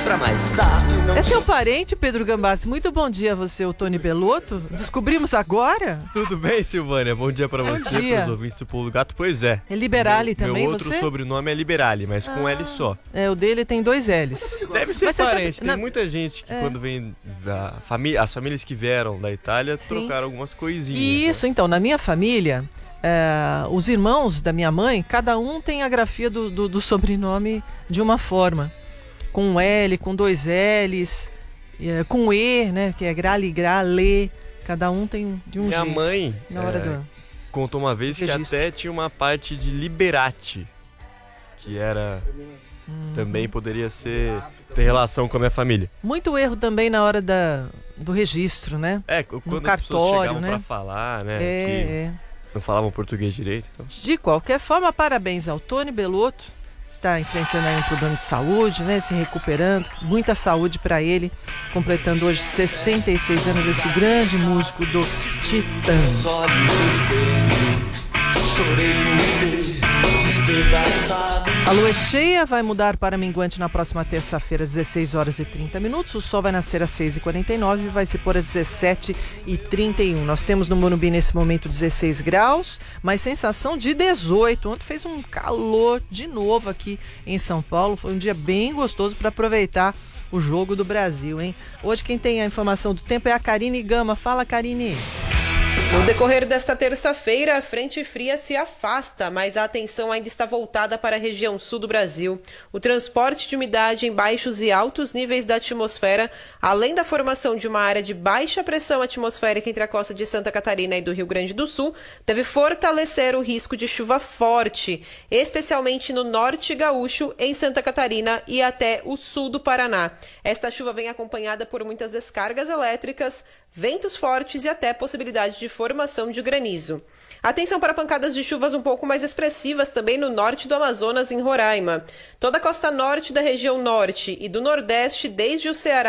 pra mais tarde. Não É seu parente, Pedro Gambassi? Muito bom dia a você, o Tony Belotto. Descobrimos agora? Tudo bem, Silvânia? Bom dia pra você, dia. pros ouvintes do Pulo do Gato. Pois é. É Liberali também, meu outro você? sobrenome é Liberali, mas com L só. É, o dele tem 2 L's. Deve ser Mas você parente. sabe- Tem muita gente que quando vem as famílias que vieram da Itália trocaram algumas coisinhas. Isso, então, na minha família, os irmãos da minha mãe, cada um tem a grafia do sobrenome de uma forma. Com um L, com 2 L's, com E, né? Que é Grale, Grale. Cada um tem de um Minha jeito. mãe Na hora do contou uma vez que registro. até tinha uma parte de Liberati, que era... Também poderia ter relação com a minha família. Muito erro também na hora do registro, né? Quando as cartório, pessoas chegavam né? pra falar, né? Que não falavam português direito. Então. De qualquer forma, parabéns ao Tony Belotto. Está enfrentando aí um problema de saúde, né? Se recuperando. Muita saúde para ele. Completando hoje 66 anos, esse grande músico do Titãs. olhos no espelho, chorei muito, despedaçado. A lua é cheia, vai mudar para minguante na próxima terça-feira, às 16 horas e 30 minutos. O sol vai nascer às 6h49 e vai se pôr às 17h31. Nós temos no Morumbi nesse momento 16 graus, mas sensação de 18. Ontem fez um calor de novo aqui em São Paulo. Foi um dia bem gostoso para aproveitar o jogo do Brasil, hein? Hoje quem tem a informação do tempo é a Karine Gama. Fala, Karine. No decorrer desta terça-feira, a frente fria se afasta, mas a atenção ainda está voltada para a região sul do Brasil. O transporte de umidade em baixos e altos níveis da atmosfera, além da formação de uma área de baixa pressão atmosférica entre a costa de Santa Catarina e do Rio Grande do Sul, deve fortalecer o risco de chuva forte, especialmente no norte gaúcho, em Santa Catarina e até o sul do Paraná. Esta chuva vem acompanhada por muitas descargas elétricas, ventos fortes e até possibilidade de formação de granizo. Atenção para pancadas de chuvas um pouco mais expressivas também no norte do Amazonas, em Roraima. Toda a costa norte da região norte e do nordeste, desde o Ceará